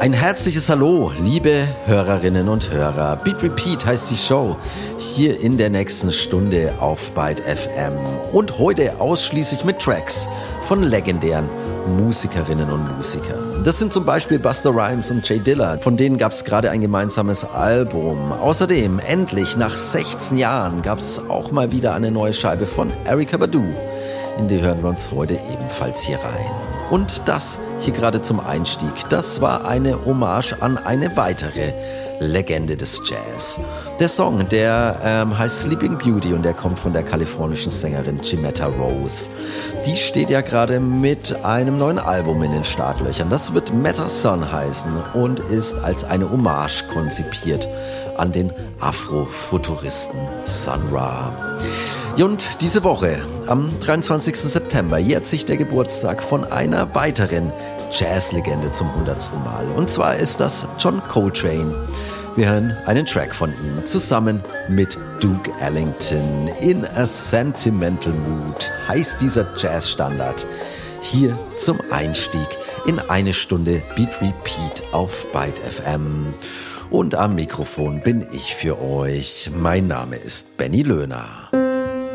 Ein herzliches Hallo, liebe Hörerinnen und Hörer. Beat Repeat heißt die Show hier in der nächsten Stunde auf Byte FM. Und heute ausschließlich mit Tracks von legendären Musikerinnen und Musikern. Das sind zum Beispiel Busta Rhymes und J Dilla. Von denen gab es gerade ein gemeinsames Album. Außerdem, endlich nach 16 Jahren, gab es auch mal wieder eine neue Scheibe von Erykah Badu. In die hören wir uns heute ebenfalls hier rein. Und das hier gerade zum Einstieg, das war eine Hommage an eine weitere Legende des Jazz. Der Song, der heißt Sleeping Beauty und der kommt von der kalifornischen Sängerin Jimetta Rose. Die steht ja gerade mit einem neuen Album in den Startlöchern. Das wird Meta Sun heißen und ist als eine Hommage konzipiert an den Afrofuturisten Sun Ra. Und diese Woche, am 23. September, jährt sich der Geburtstag von einer weiteren Jazzlegende zum 100. Mal. Und zwar ist das John Coltrane. Wir hören einen Track von ihm zusammen mit Duke Ellington. In a Sentimental Mood heißt dieser Jazzstandard. Hier zum Einstieg in eine Stunde Beat Repeat auf Byte FM. Und am Mikrofon bin ich für euch. Mein Name ist Benny Löhner.